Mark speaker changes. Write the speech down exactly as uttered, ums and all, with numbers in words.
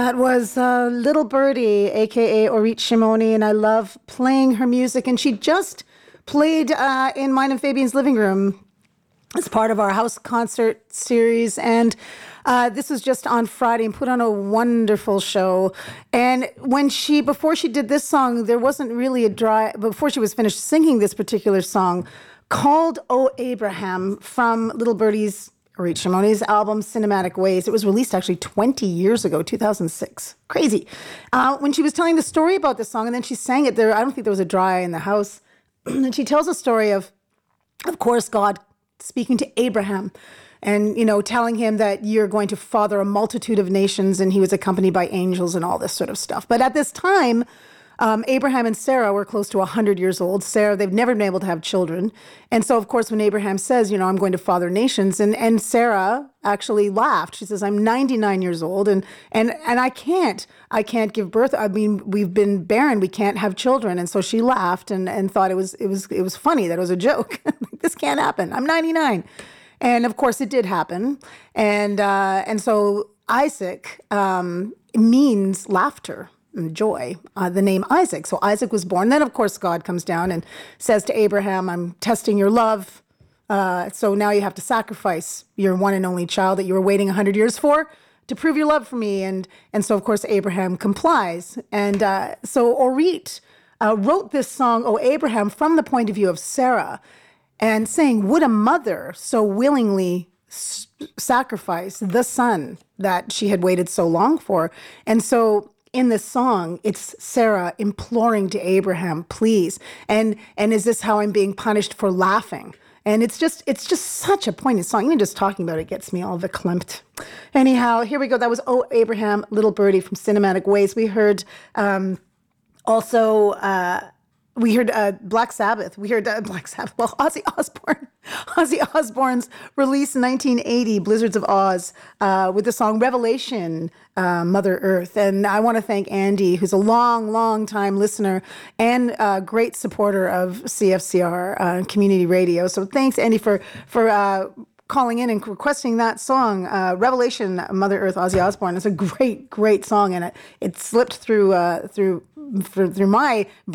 Speaker 1: That was uh, Little Birdie, aka Orit Shimoni, and I love playing her music. And she just played uh, in mine and Fabian's living room as part of our house concert series. And uh, this was just on Friday and put on a wonderful show. And when she, before she did this song, there wasn't really a dry, before she was finished singing this particular song called "O Abraham" from Little Birdie's Orit Shimoni's album Cinematic Ways. It was released actually twenty years ago, two thousand six. Crazy. Uh, when she was telling the story about this song, and then she sang it there, I don't think there was a dry in the house. And she tells a story of, of course, God speaking to Abraham and, you know, telling him that you're going to father a multitude of nations, and he was accompanied by angels and all this sort of stuff. But at this time, Um, Abraham and Sarah were close to one hundred years old. Sarah, they've never been able to have children. And so, of course, when Abraham says, you know, I'm going to father nations, and, and Sarah actually laughed. She says, I'm ninety-nine years old, and and and I can't, I can't give birth. I mean, we've been barren. We can't have children. And so she laughed and, and thought it was, it was, it was funny, that it was a joke. This can't happen. I'm ninety-nine. And of course it did happen. And, uh, and so Isaac um, means laughter and joy, uh, the name Isaac. So Isaac was born. Then, of course, God comes down and says to Abraham, I'm testing your love. Uh, so now you have to sacrifice your one and only child that you were waiting one hundred years for to prove your love for me. And and so, of course, Abraham complies. And uh, so Orit uh, wrote this song, O Abraham, from the point of view of Sarah, and saying, would a mother so willingly s- sacrifice the son that she had waited so long for? And so in this song, it's Sarah imploring to Abraham, please. And and is this how I'm being punished for laughing? And it's just it's just such a poignant song. Even just talking about it gets me all verklempt. Anyhow, here we go. That was O Abraham, Little Birdie from Cinematic Ways. We heard um, also... Uh, We heard uh, Black Sabbath. We heard uh, Black Sabbath. Well, Ozzy Osbourne. Ozzy Osbourne's release in nineteen eighty, Blizzards of Oz, uh, with the song Revelation, uh, Mother Earth. And I want to thank Andy, who's a long, long time listener and uh, great supporter of C F C R uh, Community Radio. So thanks, Andy, for, for uh, calling in and requesting that song, uh, Revelation, Mother Earth, Ozzy Osbourne. It's a great, great song, and it, it slipped through uh, through through, through my